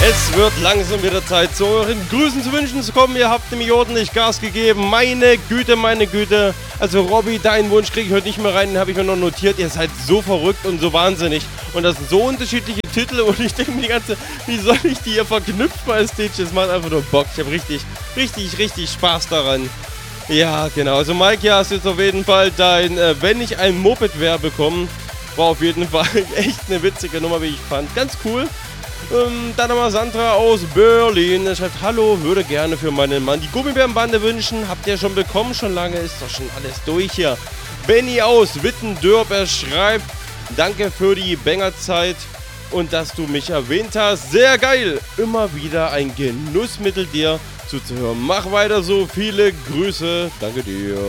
Es wird langsam wieder Zeit, zu euren Grüßen zu wünschen zu kommen. Ihr habt nämlich ordentlich Gas gegeben. Meine Güte, meine Güte. Also Robby, deinen Wunsch kriege ich heute nicht mehr rein, den habe ich mir noch notiert. Ihr seid so verrückt und so wahnsinnig. Und das sind so unterschiedliche Titel und ich denke mir die ganze, wie soll ich die hier verknüpfen als Stage? Das macht einfach nur Bock. Ich habe richtig Spaß daran. Ja, genau. Also Mike, ja, hast jetzt auf jeden Fall dein, wenn ich ein Moped wäre, bekommen. War auf jeden Fall echt eine witzige Nummer, wie ich fand. Ganz cool. Dann nochmal Sandra aus Berlin. Er schreibt, hallo, würde gerne für meinen Mann die Gummibärenbande wünschen. Habt ihr schon bekommen? Schon lange ist doch schon alles durch hier. Benny aus Wittendörp, er schreibt, danke für die Bangerzeit und dass du mich erwähnt hast. Sehr geil. Immer wieder ein Genuss mit dir zuzuhören. Mach weiter so. Viele Grüße. Danke dir.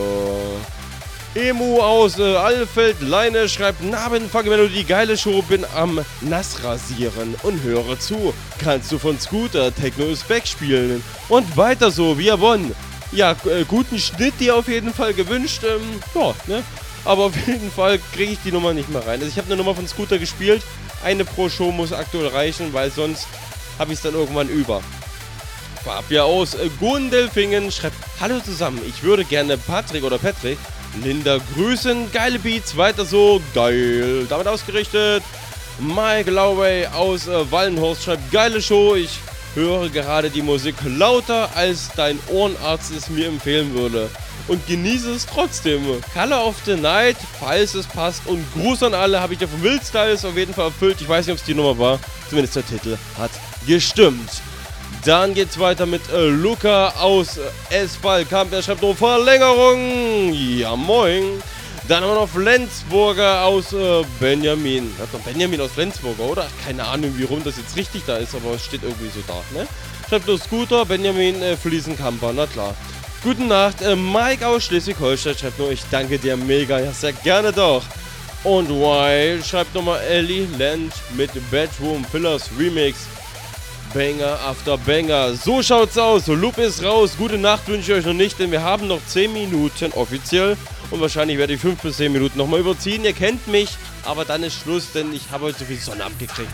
Emu aus Allfeld Leine schreibt, Nabenfang, wenn du die geile Show bin am Nassrasieren und höre zu. Kannst du von Scooter Techno is Back spielen und weiter so, wie er won. Ja, guten Schnitt dir auf jeden Fall gewünscht, ja, ne? Aber auf jeden Fall kriege ich die Nummer nicht mehr rein. Also ich habe eine Nummer von Scooter gespielt, eine pro Show muss aktuell reichen, weil sonst habe ich es dann irgendwann über. Fabia aus Gundelfingen schreibt, hallo zusammen, ich würde gerne Patrick Linda grüßen, geile Beats, weiter so, geil. Damit ausgerichtet, Mike Lowey aus Wallenhorst schreibt, geile Show, ich höre gerade die Musik lauter, als dein Ohrenarzt es mir empfehlen würde. Und genieße es trotzdem. Color of the Night, falls es passt. Und Gruß an alle, habe ich dir von Wildstyles auf jeden Fall erfüllt. Ich weiß nicht, ob es die Nummer war, zumindest der Titel hat gestimmt. Dann geht's weiter mit Luca aus Espalkamp. Er schreibt noch Verlängerung. Ja, moin. Dann haben wir noch Flensburger aus Benjamin. Hat noch Benjamin aus Flensburger, oder? Keine Ahnung, wie rum das jetzt richtig da ist, aber es steht irgendwie so da, ne? Schreibt nur Scooter, Benjamin Fliesenkamper, na klar. Guten Nacht, Mike aus Schleswig-Holstein schreibt nur, ich danke dir mega, ja, sehr gerne doch. Und Wild schreibt nochmal Ellie Land mit Bedroom Fillers Remix. Banger after Banger. So schaut's aus. Loop ist raus. Gute Nacht wünsche ich euch noch nicht, denn wir haben noch 10 Minuten offiziell. Und wahrscheinlich werde ich 5 bis 10 Minuten nochmal überziehen. Ihr kennt mich, aber dann ist Schluss, denn ich habe heute so viel Sonne abgekriegt.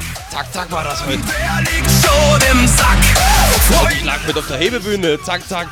Zack war das heute. Ich lag mit auf der Hebebühne. Zack.